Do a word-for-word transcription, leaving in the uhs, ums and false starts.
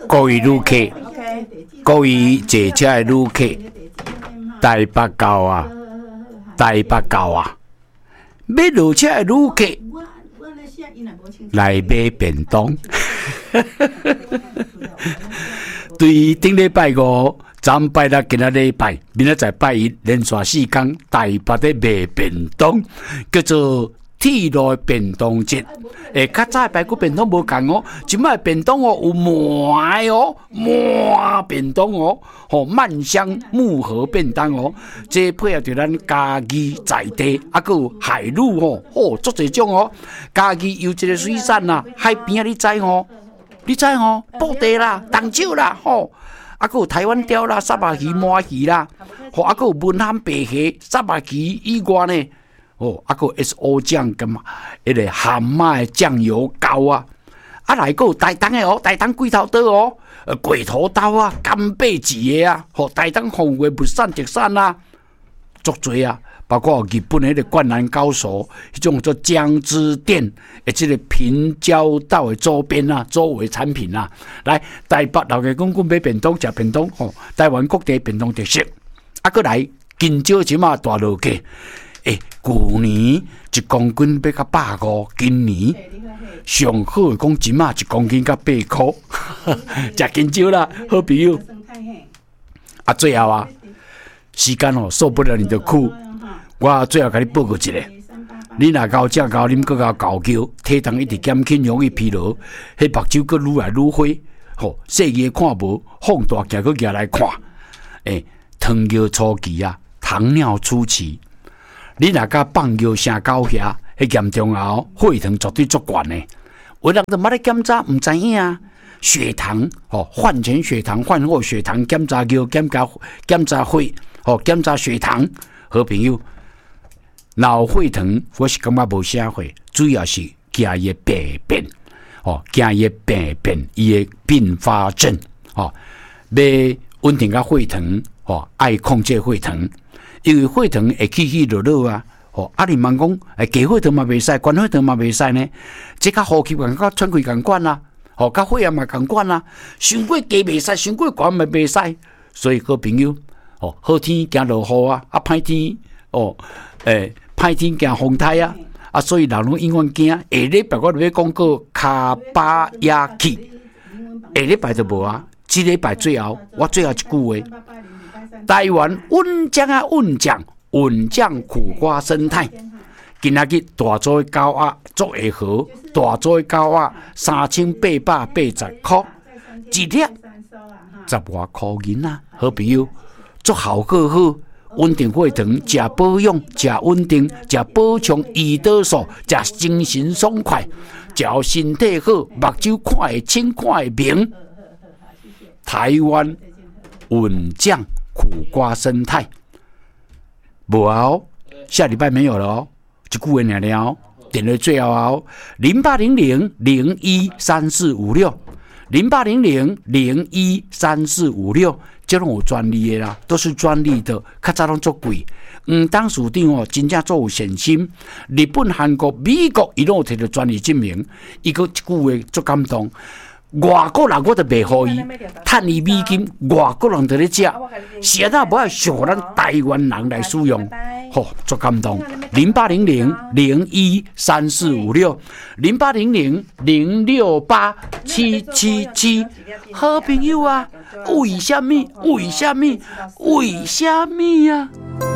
各位旅客，各位坐车的旅客，台北到啊，台北到啊，要落车的旅客来买便当。对于顶礼拜五，咱拜六今仔礼拜，明仔载拜一，连续四天，台北的卖便当，叫做铁路便当节。诶，较早排骨便当无共哦，即摆便当哦有满哦，满便当哦，吼曼香木盒便当哦，这配合着咱家己在地，啊，佮有海陆哦，哦，足侪种哦，家己有一个水产啦，海边啊，你知哦？你知哦？布袋啦，冬酒啦，吼，啊，佮有台湾鲷啦，沙巴鱼、麻鱼啦，吼，啊，佮有文咸白虾、沙巴鱼以外呢。哦，啊个 S O 酱干嘛？迄个蛤蟆的酱油膏啊，啊来个台东的哦，台东龟头刀哦，呃鬼头刀啊，干贝子的啊，吼台东红的不散特产啊，足多啊，包括日本迄个灌篮高手，迄种做江之店，诶，即个平交道的周边啊，周围产品啊，来台北老个讲讲买便当食便当，吼，台湾各地便当特色，啊个来金蕉即马大落价。诶，旧年一公斤要到百五，今年上好讲即马一公斤到八箍，食金蕉啦，好朋友。啊，最后啊，时间哦受不了你的苦，我最后甲你报告一下，你若高食高啉，搁较高叫，体重一直减轻，容易疲劳，迄目睭搁愈来愈花，吼，细个看无，放大镜搁举来看，诶，糖尿初期啊，糖尿初期。你若甲放尿声高遐，迄严重后血糖绝对足悬的。有人就捌咧检查，唔知影啊。血糖哦，饭前血糖、饭后血糖检查尿、检查检查血哦，检查血糖。好朋友，脑血糖我是感觉无啥货，主要是惊伊病变哦，惊伊病变伊的并发症哦。要稳定个血糖哦，爱控制血糖。因为血糖会起起落落啊，吼！啊，你问讲，诶，低血糖嘛袂使，高血糖嘛袂使呢？即甲呼吸共甲喘气共管啦，吼，甲血压嘛共管啦。伤过低袂使，伤过高嘛袂使。所以，好朋友，哦，好天惊落雨啊，啊，歹天哦，诶，歹天惊风台啊，啊，所以人拢永远惊。下礼拜我要讲个卡巴亚气，下礼拜就无啊。即礼拜最后，我最后一句话。台湾稳酱啊，稳酱，稳酱苦瓜生态。今仔日大做高压做会好，大做高压三千八百八十块，一粒十外块银啊！好朋友，做效果好，稳定血糖，食保养，食稳定，食补充胰岛素，食精神爽快，只要身体好，目睭看会清，看会明。台湾稳酱。苦瓜生态，无哦，下礼拜没有了哦，一句话尔了哦，点到最后哦，零八零零零一三四五六，零八零零零一三四五六，这种有专利的啦，都是专利的，较早拢足贵。嗯，当属长哦，真正做有信心。日本、韩国、美国，伊拢有摕到专利证明，伊个一句话足感动。外国人我都袂互伊，趁伊美金，外国人就咧食，是啊，那无要上咱台湾人来使用，吼，足感动。零八零零零一三四五六，零八零零零六八七七七，好朋友啊，为什么？为什么？为什么啊？